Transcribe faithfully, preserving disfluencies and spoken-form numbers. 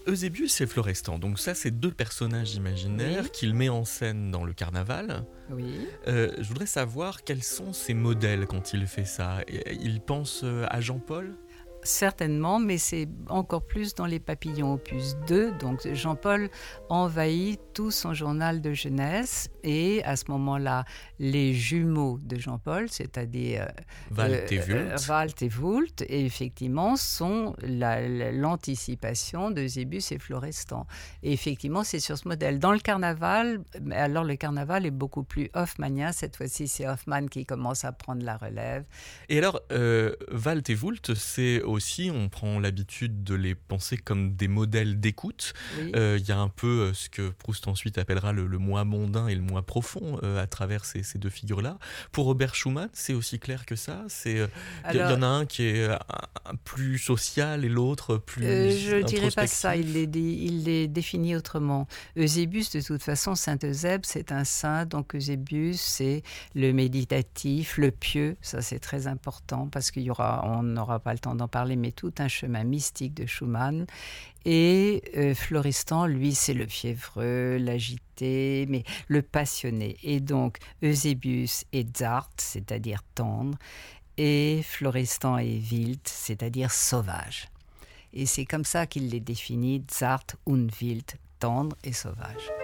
Eusébius et Florestan, donc ça c'est deux personnages imaginaires Oui. qu'il met en scène dans le carnaval. Oui. Euh, je voudrais savoir quels sont ses modèles quand il fait ça. Il pense euh, à Jean-Paul ? Certainement, mais c'est encore plus dans les Papillons opus deux. Donc Jean-Paul envahit tout son journal de jeunesse et à ce moment-là, les jumeaux de Jean-Paul, c'est-à-dire Walt et euh, Wult. Walt et Wult, et effectivement, sont la, la, l'anticipation d'Eusébius et Florestan. Et effectivement, c'est sur ce modèle. Dans le carnaval, alors le carnaval est beaucoup plus hoffmannien. Cette fois-ci, c'est Hoffmann qui commence à prendre la relève. Et alors, euh, Walt et Wult, c'est aussi, on prend l'habitude de les penser comme des modèles d'écoute. Il oui. euh, y a un peu ce que Proust ensuite appellera le, le moi mondain et le moi profond euh, à travers ces, ces deux figures-là. Pour Robert Schumann, c'est aussi clair que ça. Il euh, y, y en a un qui est un, un plus social et l'autre plus euh, Je ne dirais pas ça, il les, il les définit autrement. Eusébius, de toute façon, Saint Eusèbe, c'est un saint, donc Eusébius, c'est le méditatif, le pieux, ça c'est très important parce qu'il y aura, on n'aura pas le temps d'en parler, mais tout un chemin mystique de Schumann. Et euh, Florestan, lui, c'est le fiévreux, l'agité, mais le passionné. Et donc, Eusébius est zart, c'est-à-dire tendre, et Florestan est wild, c'est-à-dire sauvage. Et c'est comme ça qu'il les définit, zart und wild, tendre et sauvage.